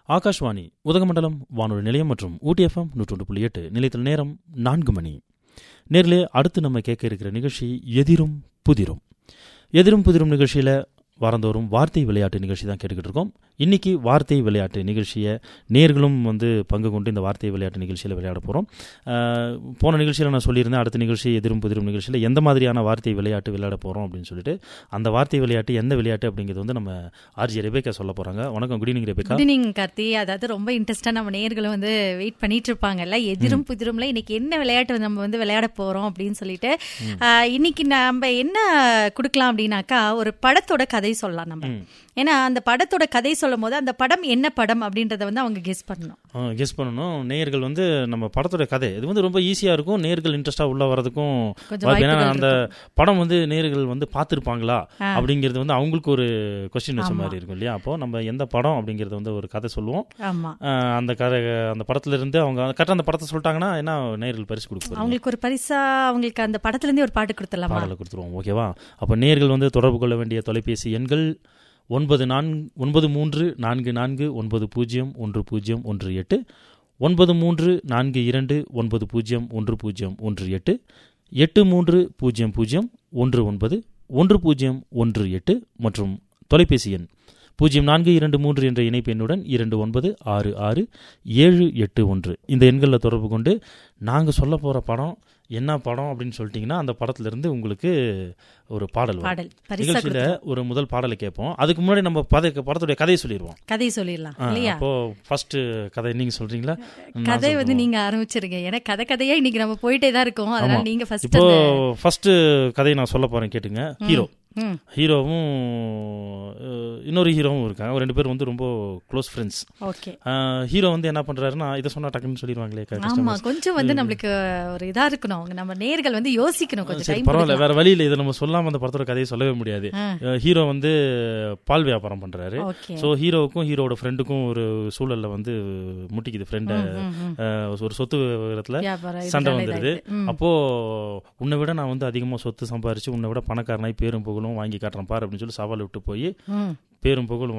ஆகாஷ்வாணி உதகமண்டலம் வானொலி நிலையம் மற்றும் ஊட்டி எஃப்எம் 101.8 நிலையத்தில் நேரம் 4 மணி. நேரிலே அடுத்து நம்ம கேட்க இருக்கிற நிகழ்ச்சி எதிரும் புதிரும். எதிரும் புதிரும் நிகழ்ச்சியில் வாரந்தோறும் வார்த்தை விளையாட்டு நிகழ்ச்சி தான் கேட்டுக்கிட்டு இருக்கோம். இன்றைக்கி வார்த்தை விளையாட்டு நிகழ்ச்சியை நேர்களும் பங்கு கொண்டு இந்த வார்த்தை விளையாட்டு நிகழ்ச்சியில் விளையாட போகிறோம். போன நிகழ்ச்சியில் நான் சொல்லியிருந்தேன், அடுத்த நிகழ்ச்சி எதிரும் புதிரும் நிகழ்ச்சியில் எந்த மாதிரியான வார்த்தை விளையாட்டு விளையாட போகிறோம் அப்படின்னு சொல்லிட்டு. அந்த வார்த்தை விளையாட்டு எந்த விளையாட்டு அப்படிங்கிறது நம்ம ஆர்ஜி ரெபேக்கா சொல்ல போகிறாங்க. வணக்கம், good evening Rebecca. Good evening Karthi. அதாவது ரொம்ப இன்ட்ரெஸ்டாக நம்ம நேர்களும் வெயிட் பண்ணிட்டு இருப்பாங்கல்ல, எதிரும் புதிரும்ல இன்னைக்கு என்ன விளையாட்டு நம்ம விளையாட போகிறோம் அப்படின்னு சொல்லிட்டு. இன்னைக்கு நம்ம என்ன கொடுக்கலாம் அப்படின்னாக்கா, ஒரு படத்தோட கதை சொல்லலாம் நம்ம. ஏன்னா அந்த படத்தோட கதை சொல்லும் போது அந்த படம் என்ன படம் அப்படின்றத அவங்க கெஸ் பண்ணணும். நேயர்கள் நம்ம படத்தோட கதை இது ரொம்ப ஈஸியா இருக்கும். நேயர்கள் இன்ட்ரெஸ்டா உள்ள வரதுக்கும், அந்த படம் நேயர்கள் பார்த்திருப்பாங்களா அப்படிங்கிறது அவங்களுக்கு ஒரு கொஸ்டின் வச்ச மாதிரி இருக்கும் இல்லையா. அப்போ நம்ம எந்த படம் அப்படிங்கறது ஒரு கதை சொல்லுவோம். அந்த கதை, அந்த படத்துல இருந்து அவங்க கரெக்டா அந்த படத்தை சொல்லிட்டாங்கன்னா என்ன, நேயர்கள் பரிசு கொடுப்பாங்க. அவங்களுக்கு ஒரு பரிசா அவங்களுக்கு அந்த படத்துல இருந்தே ஒரு பாட்டு கொடுத்துருவோம். ஓகேவா? அப்ப நேயர்கள் தொடர்பு கொள்ள வேண்டிய தொலைபேசி எண்கள் 9344901018 9342901018 8300191018 மற்றும் தொலைபேசி எண் 0423 என்ற இணைப்பு எண்ணுடன் 29666781 இந்த எண்களில் தொடர்பு கொண்டு நாங்கள் சொல்ல போகிற படம் என்ன படம் அப்படின்னு சொல்லிட்டீங்கன்னா அந்த படத்திலிருந்து உங்களுக்கு ஒரு பாடல் நிகழ்ச்சியில ஒரு முதல் பாடலை கேட்போம். அதுக்கு முன்னாடி நம்ம படத்துடைய கதையை சொல்லிடலாம். அப்போ ஃபர்ஸ்ட் கதை நீங்க சொல்றீங்களா? கதை நீங்க ஆரம்பிச்சிருங்க. ஏன்னா கதையா இன்னைக்கு நம்ம போயிட்டே தான் இருக்கோம். அதனால நீங்க ஃபர்ஸ்ட் கதையை நான் சொல்ல போறேன், கேட்டுங்க. ஹீரோவும் இன்னொரு ஹீரோவும் இருக்காங்க. ரெண்டு பேரும் ரொம்ப க்ளோஸ் ஃப்ரெண்ட்ஸ். ஹீரோ என்ன பண்றாருன்னா, இதை சொன்னா டக்குன்னு சொல்லிடுவாங்களே, கொஞ்சம் நம்மளுக்கு ஒரு இதா இருக்கணும். நம்ம நேர்கள் யோசிக்கணும் கொஞ்சம். பரவாயில்ல, வேற வழியில இதை நம்ம சொல்லாம அந்த படத்தோட கதையை சொல்லவே முடியாது. ஹீரோ பால் வியாபாரம் பண்றாரு. சோ ஹீரோவுக்கும் ஹீரோட ஃப்ரெண்டுக்கும் ஒரு சூழல்ல முட்டிக்குது. ஃப்ரெண்ட ஒரு சொத்து விவரத்துல சண்டை வந்துருது. அப்போ உன்னை விட நான் அதிகமா சொத்து சம்பாரிச்சு உன்னை விட பணக்காரனாய் பேரும் புகழும் வாங்கி காட்டுறேன் பாரு அப்படின்னு சொல்லி சவால் விட்டு போய் பேரும் புகழும்